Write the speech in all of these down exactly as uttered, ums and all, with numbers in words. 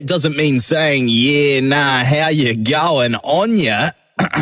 doesn't mean saying, yeah, nah, how you going on ya?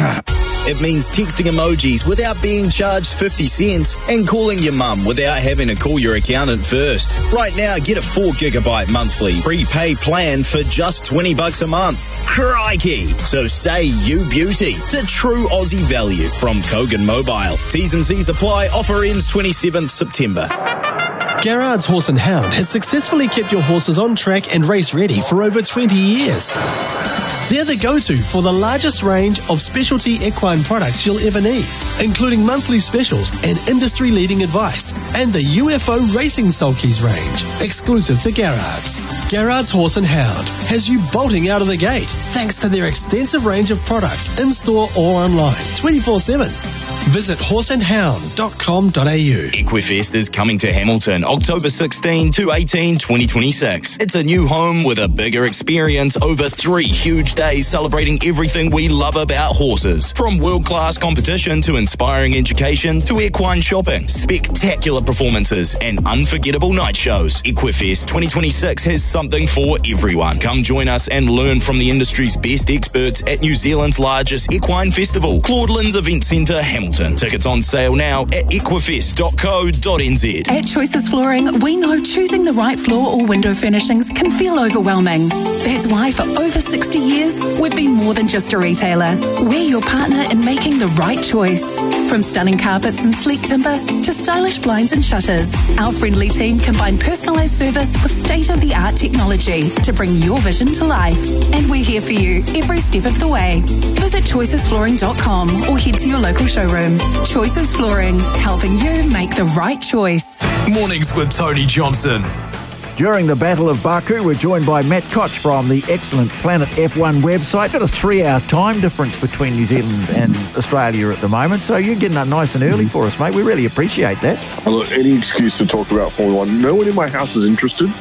It means texting emojis without being charged fifty cents and calling your mum without having to call your accountant first. Right now, get a four gigabyte monthly prepay plan for just twenty bucks a month. Crikey! So say you beauty to true Aussie value from Kogan Mobile. T's and C's apply. Offer ends twenty-seventh September. Garrard's Horse and Hound has successfully kept your horses on track and race ready for over twenty years. They're the go-to for the largest range of specialty equine products you'll ever need, including monthly specials and industry-leading advice, and the U F O Racing Sulkies range, exclusive to Garrard's. Garrard's Horse and Hound has you bolting out of the gate thanks to their extensive range of products in-store or online, twenty-four seven. Visit horse and hound dot com dot a u. Equifest is coming to Hamilton October sixteenth to eighteenth, twenty twenty-six. It's a new home with a bigger experience over three huge days celebrating everything we love about horses. From world-class competition to inspiring education to equine shopping, spectacular performances and unforgettable night shows. Equifest twenty twenty-six has something for everyone. Come join us and learn from the industry's best experts at New Zealand's largest equine festival, Claudelands Event Centre, Hamilton. Tickets on sale now at equifest dot co dot n z. At Choices Flooring, we know choosing the right floor or window furnishings can feel overwhelming. That's why for over sixty years, we've been more than just a retailer. We're your partner in making the right choice. From stunning carpets and sleek timber to stylish blinds and shutters, our friendly team combine personalised service with state-of-the-art technology to bring your vision to life. And we're here for you every step of the way. Visit choices flooring dot com or head to your local showroom. Choices Flooring, helping you make the right choice. Mornings with Tony Johnson. During the Battle of Baku, we're joined by Matt Koch from the excellent Planet F one website. Got a three-hour time difference between New Zealand and Australia at the moment, so you're getting up nice and early for us, mate. We really appreciate that. Well, look, any excuse to talk about Formula One. No one in my house is interested,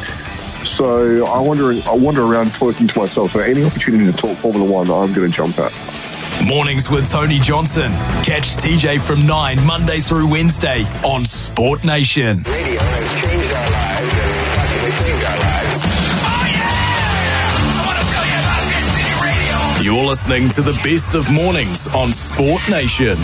so I wander, I wander around talking to myself. So any opportunity to talk Formula One, I'm going to jump at. Mornings with Tony Johnson. Catch T J from nine, Monday through Wednesday on Sport Nation. Radio has changed our lives and possibly saved our lives. Oh, yeah! I want to tell you about Tip City Radio. You're listening to the best of mornings on Sport Nation.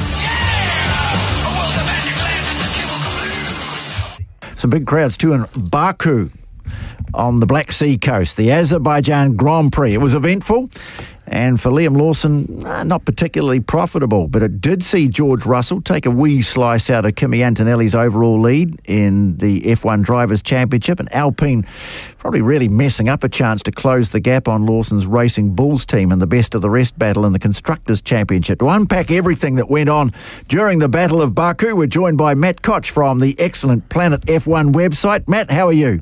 Some big crowds too in Baku on the Black Sea coast, the Azerbaijan Grand Prix. It was eventful. And for Liam Lawson, uh, not particularly profitable, but it did see George Russell take a wee slice out of Kimi Antonelli's overall lead in the F one Drivers' Championship, and Alpine probably really messing up a chance to close the gap on Lawson's Racing Bulls team in the best of the rest battle in the Constructors' Championship. To unpack everything that went on during the Battle of Baku, we're joined by Matt Koch from the excellent Planet F one website. Matt, how are you?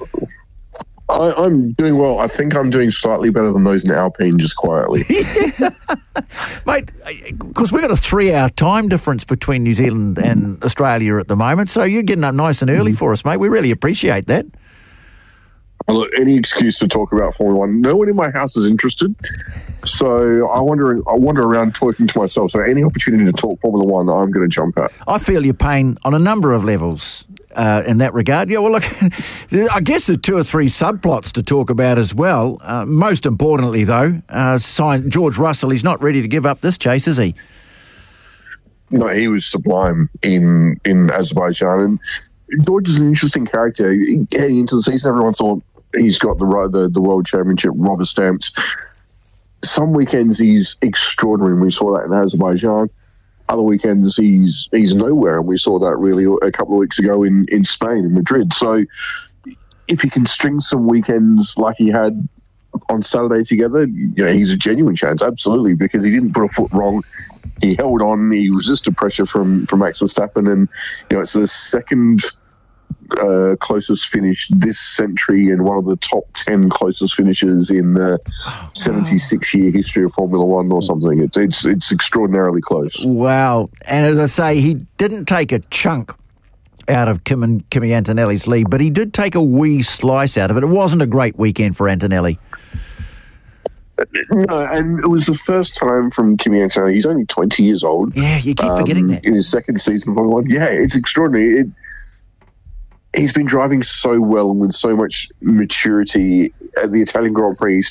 I, I'm doing well. I think I'm doing slightly better than those in Alpine, just quietly. Mate, because we've got a three-hour time difference between New Zealand and Australia at the moment, so you're getting up nice and early for us, mate. We really appreciate that. Well, look, any excuse to talk about Formula One. No one in my house is interested, so I wander, I wander around talking to myself. So any opportunity to talk Formula One, I'm going to jump at. I feel your pain on a number of levels. Uh, in that regard. Yeah, well, look, I guess there are two or three subplots to talk about as well. Uh, most importantly, though, uh, George Russell, he's not ready to give up this chase, is he? No, he was sublime in, in Azerbaijan. And George is an interesting character. Heading into the season, everyone thought he's got the, the, the World Championship rubber stamps. Some weekends he's extraordinary. We saw that in Azerbaijan. Other weekends he's he's nowhere, and we saw that really a couple of weeks ago in, in Spain, in Madrid. So if he can string some weekends like he had on Saturday together, you know, he's a genuine chance, absolutely, because he didn't put a foot wrong. He held on, he resisted pressure from, from Max Verstappen, and you know it's the second uh, closest finish this century and one of the top ten closest finishes in the seventy-six year history of Formula One or something. It's it's it's extraordinarily close. Wow. And as I say, he didn't take a chunk out of Kim and, Kimi Antonelli's lead, but he did take a wee slice out of it. It wasn't a great weekend for Antonelli. No, and it was the first time from Kimi Antonelli. He's only twenty years old. Yeah, you keep um, forgetting that. In his second season of Formula One. Yeah, it's extraordinary. It, he's been driving so well and with so much maturity at the Italian Grand Prix.